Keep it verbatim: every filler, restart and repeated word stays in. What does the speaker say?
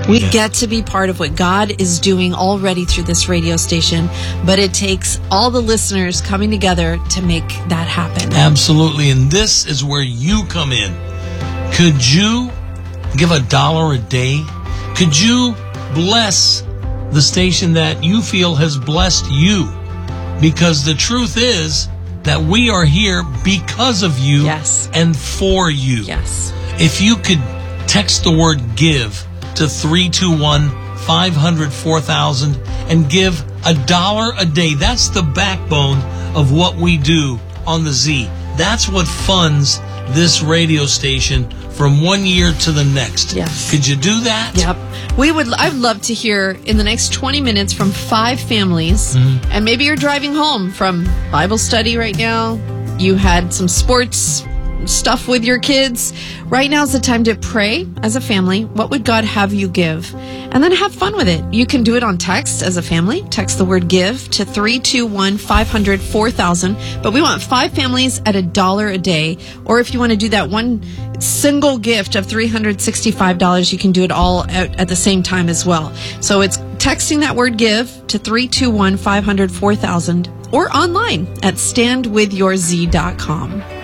We Yeah. get to be part of what God is doing already through this radio station, but it takes all the listeners coming together to make that happen. Absolutely. And this is where you come in. Could you give a dollar a day? Could you bless the station that you feel has blessed you? Because the truth is that we are here because of you Yes. and for you. Yes. If you could text the word give to three two one, five hundred, four thousand and give a dollar a day. That's the backbone of what we do on the Z. That's what funds this radio station from one year to the next. Yes. Could you do that? Yep. We would, I'd love to hear in the next twenty minutes from five families. Mm-hmm. And maybe you're driving home from Bible study right now. You had some sports stuff with your kids. Right now is the time to pray as a family. What would God have you give? And then have fun with it. You can do it on text as a family. Text the word give to three two one, five hundred, four thousand. But we want five families at a dollar a day. Or if you want to do that one single gift of three hundred sixty-five dollars, you can do it all at, at the same time as well. So it's texting that word give to three two one, five hundred, four thousand or online at stand with your z dot com.